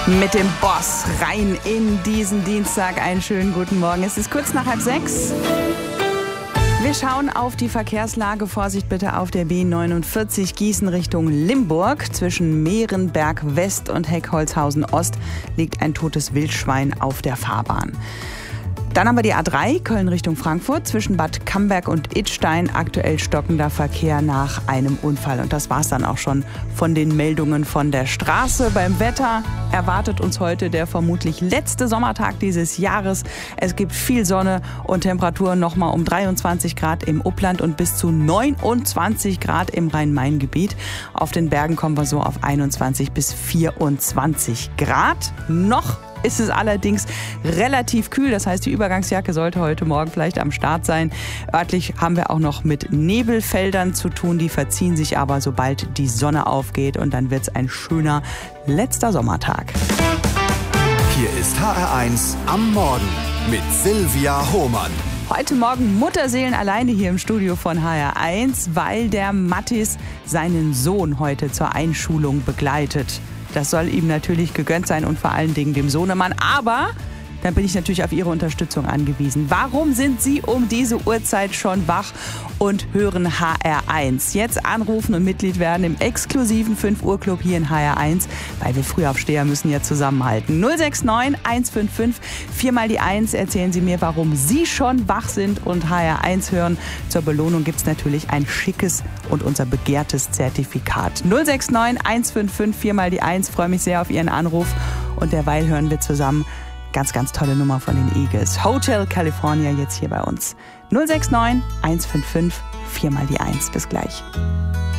Mit dem Boss rein in diesen Dienstag. Einen schönen guten Morgen. Es ist kurz nach 5:30. Wir schauen auf die Verkehrslage. Vorsicht bitte auf der B49 Gießen Richtung Limburg. Zwischen Mehrenberg West und Heckholzhausen Ost liegt ein totes Wildschwein auf der Fahrbahn. Dann haben wir die A3 Köln Richtung Frankfurt. Zwischen Bad Camberg und Idstein aktuell stockender Verkehr nach einem Unfall. Und das war's dann auch schon von den Meldungen von der Straße. Beim Wetter erwartet uns heute der vermutlich letzte Sommertag dieses Jahres. Es gibt viel Sonne und Temperaturen nochmal um 23 Grad im Upland und bis zu 29 Grad im Rhein-Main-Gebiet. Auf den Bergen kommen wir so auf 21 bis 24 Grad. Noch ist es allerdings relativ kühl. Das heißt, die Übergangsjacke sollte heute Morgen vielleicht am Start sein. Örtlich haben wir auch noch mit Nebelfeldern zu tun. Die verziehen sich aber, sobald die Sonne aufgeht. Und dann wird es ein schöner letzter Sommertag. Hier ist HR1 am Morgen mit Silvia Hohmann. Heute Morgen Mutterseelen alleine hier im Studio von HR1, weil der Mattis seinen Sohn heute zur Einschulung begleitet. Das soll ihm natürlich gegönnt sein und vor allen Dingen dem Sohnemann. Aber dann bin ich natürlich auf Ihre Unterstützung angewiesen. Warum sind Sie um diese Uhrzeit schon wach und hören HR1? Jetzt anrufen und Mitglied werden im exklusiven 5-Uhr-Club hier in HR1, weil wir Frühaufsteher müssen ja zusammenhalten. 069 155 4 mal die 1. Erzählen Sie mir, warum Sie schon wach sind und HR1 hören. Zur Belohnung gibt es natürlich ein schickes und unser begehrtes Zertifikat. 069 155 4 mal die 1. Freue mich sehr auf Ihren Anruf und derweil hören wir zusammen ganz, ganz tolle Nummer von den Eagles. Hotel California jetzt hier bei uns. 069 155 4 mal die 1. Bis gleich.